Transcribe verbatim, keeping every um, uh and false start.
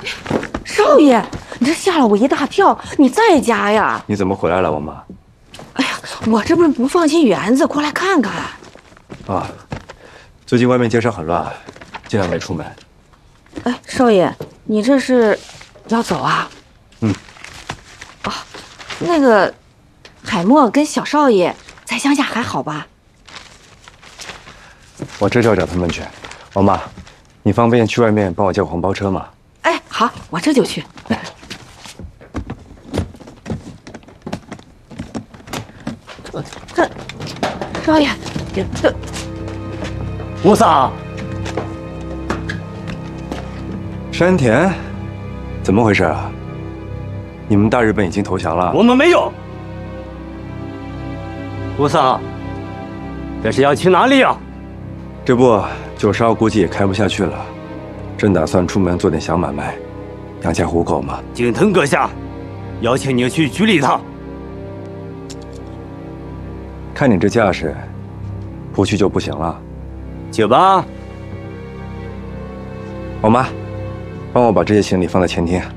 少爷，你这吓了我一大跳，你在家呀？ 你怎么回来了，王妈？ 哎呀，我这不是不放心园子，过来看看。 啊，最近外面街上很乱，尽量没出门。 哎，少爷，你这是要走啊？ 嗯。 啊，那个海默跟小少爷在乡下还好吧？ 我这就要找他们去。王妈，你方便去外面帮我叫黄包车吗？ 哎，好，我这就去。这这，少爷，这吴桑， 山田，怎么回事啊？你们大日本已经投降了？ 我们没有。吴桑，这是要去哪里呀？ 这不，九少估计也开不下去了，正打算出门做点小买卖，养家糊口嘛。 景腾阁下邀请你去局里一趟。 看你这架势，不去就不行了。 去吧。 王妈，帮我把这些行李放在前厅。